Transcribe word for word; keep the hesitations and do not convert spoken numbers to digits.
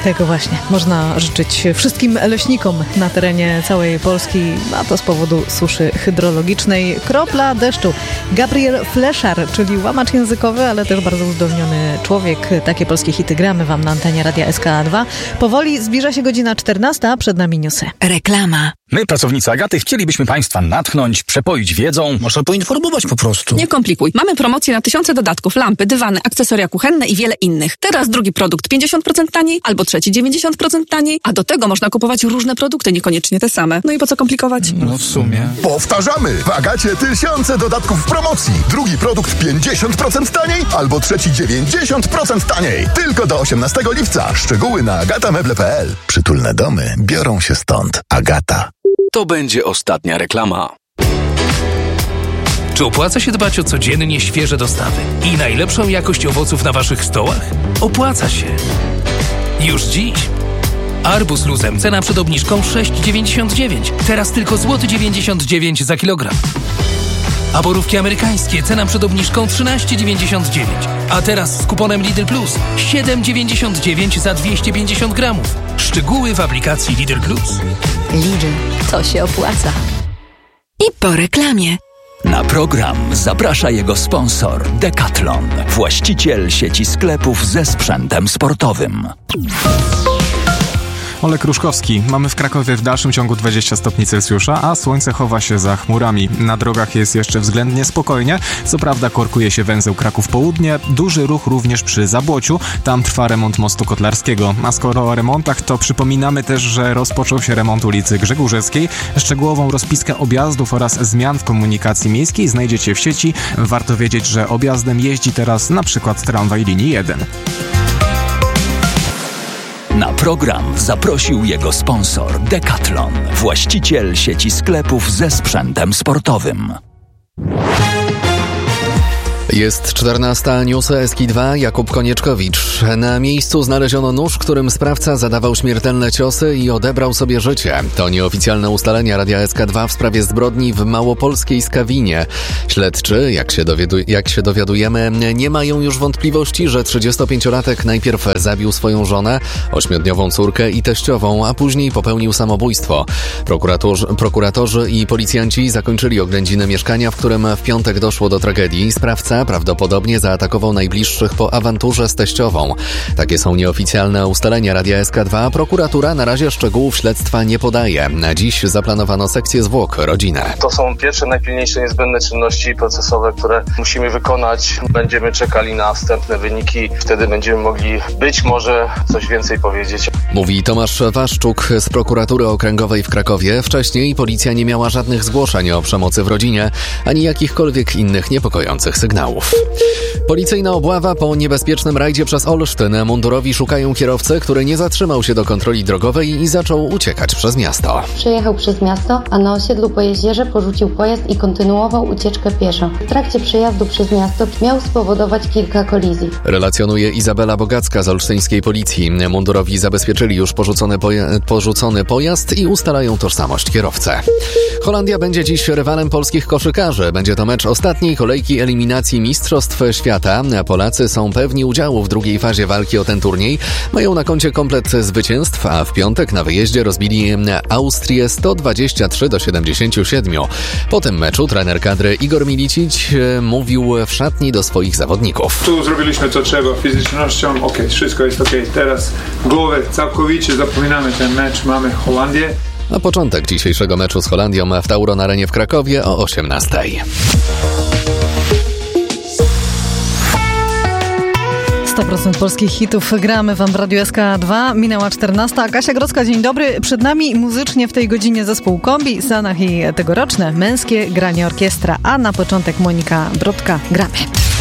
Tego właśnie można życzyć wszystkim leśnikom na terenie całej Polski, a to z powodu suszy hydrologicznej. Kropla deszczu. Gabriel Fleszar, czyli łamacz językowy, ale też bardzo uzdolniony człowiek. Takie polskie hity gramy wam na antenie Radia S K A dwa. Powoli zbliża się godzina czternasta, a przed nami newsy. Reklama. My, pracownicy Agaty, chcielibyśmy Państwa natchnąć, przepoić wiedzą. Można poinformować po prostu. Nie komplikuj. Mamy promocję na tysiące dodatków, lampy, dywany, akcesoria kuchenne i wiele innych. Teraz drugi produkt pięćdziesiąt procent taniej, albo trzeci dziewięćdziesiąt procent taniej, a do tego można kupować różne produkty, niekoniecznie te same. No i po co komplikować? No w sumie. Powtarzamy! W Agacie tysiące dodatków w promocji. Drugi produkt pięćdziesiąt procent taniej, albo trzeci dziewięćdziesiąt procent taniej. Tylko do osiemnastego lipca. Szczegóły na agatameble kropka p l. Przytulne domy biorą się stąd. Agata. To będzie ostatnia reklama. Czy opłaca się dbać o codziennie świeże dostawy i najlepszą jakość owoców na waszych stołach? Opłaca się. Już dziś. Arbuz luzem, cena przed obniżką sześć dziewięćdziesiąt dziewięć. Teraz tylko złoty dziewięćdziesiąt dziewięć za kilogram. A borówki amerykańskie, cena przed obniżką trzynaście dziewięćdziesiąt dziewięć. A teraz z kuponem Lidl Plus siedem dziewięćdziesiąt dziewięć za dwieście pięćdziesiąt gramów. Szczegóły w aplikacji Lidl Plus. Lidl, to się opłaca. I po reklamie. Na program zaprasza jego sponsor Decathlon, właściciel sieci sklepów ze sprzętem sportowym. Olek Ruszkowski. Mamy w Krakowie w dalszym ciągu dwadzieścia stopni Celsjusza, a słońce chowa się za chmurami. Na drogach jest jeszcze względnie spokojnie. Co prawda korkuje się węzeł Kraków Południe. Duży ruch również przy Zabłociu. Tam trwa remont mostu Kotlarskiego. A skoro o remontach, to przypominamy też, że rozpoczął się remont ulicy Grzegórzewskiej. Szczegółową rozpiskę objazdów oraz zmian w komunikacji miejskiej znajdziecie w sieci. Warto wiedzieć, że objazdem jeździ teraz na przykład tramwaj linii jeden. Na program zaprosił jego sponsor Decathlon, właściciel sieci sklepów ze sprzętem sportowym. Jest czternasta, newsy S K dwa, Jakub Konieczkowicz. Na miejscu znaleziono nóż, którym sprawca zadawał śmiertelne ciosy i odebrał sobie życie. To nieoficjalne ustalenia Radia S K dwa w sprawie zbrodni w małopolskiej Skawinie. Śledczy, jak się, dowiadu- jak się dowiadujemy, nie mają już wątpliwości, że trzydziestopięciolatek najpierw zabił swoją żonę, ośmiodniową córkę i teściową, a później popełnił samobójstwo. Prokuratorzy, prokuratorzy i policjanci zakończyli oględziny mieszkania, w którym w piątek doszło do tragedii. Sprawca prawdopodobnie zaatakował najbliższych po awanturze z teściową. Takie są nieoficjalne ustalenia Radia S K dwa. Prokuratura na razie szczegółów śledztwa nie podaje. Na dziś zaplanowano sekcję zwłok rodzinę. To są pierwsze, najpilniejsze, niezbędne czynności procesowe, które musimy wykonać. Będziemy czekali na wstępne wyniki. Wtedy będziemy mogli być może coś więcej powiedzieć. Mówi Tomasz Waszczuk z prokuratury okręgowej w Krakowie. Wcześniej policja nie miała żadnych zgłoszeń o przemocy w rodzinie, ani jakichkolwiek innych niepokojących sygnałów. Policyjna obława po niebezpiecznym rajdzie przez Olsztyn. Mundurowi szukają kierowcę, który nie zatrzymał się do kontroli drogowej i zaczął uciekać przez miasto. Przejechał przez miasto, a na osiedlu po jeziorze porzucił pojazd i kontynuował ucieczkę pieszo. W trakcie przejazdu przez miasto miał spowodować kilka kolizji. Relacjonuje Izabela Bogacka z olsztyńskiej policji. Mundurowi zabezpieczyli już porzucony, poja- porzucony pojazd i ustalają tożsamość kierowcy. Holandia będzie dziś rywalem polskich koszykarzy. Będzie to mecz ostatniej kolejki eliminacji Mistrzostw Świata. Polacy są pewni udziału w drugiej fazie walki o ten turniej. Mają na koncie komplet zwycięstw, a w piątek na wyjeździe rozbili Austrię sto dwadzieścia trzy do siedemdziesięciu siedmiu. Po tym meczu trener kadry Igor Milicic mówił w szatni do swoich zawodników. Tu zrobiliśmy co trzeba fizycznością, ok, wszystko jest ok. Teraz głowę całkowicie zapominamy ten mecz, mamy Holandię. A początek dzisiejszego meczu z Holandią w Tauron Arenie w Krakowie o osiemnastej. sto procent polskich hitów gramy wam w Radiu S K dwa. Minęła czternasta. Kasia Grodzka, dzień dobry. Przed nami muzycznie w tej godzinie zespół Kombi, Sanach i tegoroczne męskie granie orkiestra. A na początek Monika Brodka. Gramy.